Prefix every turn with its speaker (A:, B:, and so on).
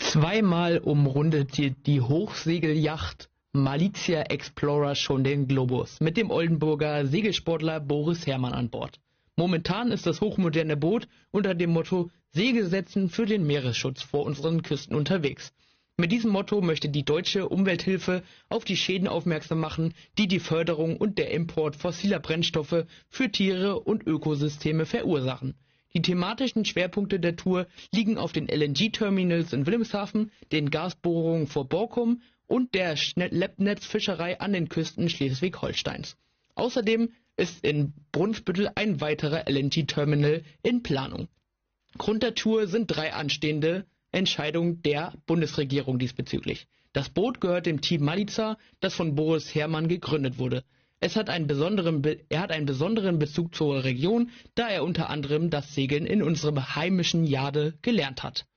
A: Zweimal umrundet die Hochsegelyacht Malizia Explorer schon den Globus mit dem Oldenburger Segelsportler Boris Herrmann an Bord. Momentan ist das hochmoderne Boot unter dem Motto „Segel setzen für den Meeresschutz vor unseren Küsten“ unterwegs. Mit diesem Motto möchte die Deutsche Umwelthilfe auf die Schäden aufmerksam machen, die die Förderung und der Import fossiler Brennstoffe für Tiere und Ökosysteme verursachen. Die thematischen Schwerpunkte der Tour liegen auf den LNG-Terminals in Wilhelmshaven, den Gasbohrungen vor Borkum und der Schleppnetzfischerei an den Küsten Schleswig-Holsteins. Außerdem ist in Brunsbüttel ein weiterer LNG-Terminal in Planung. Grund der Tour sind 3 anstehende Entscheidungen der Bundesregierung diesbezüglich. Das Boot gehört dem Team Malizia, das von Boris Herrmann gegründet wurde. Er hat einen besonderen Bezug zur Region, da er unter anderem das Segeln in unserem heimischen Jade gelernt hat.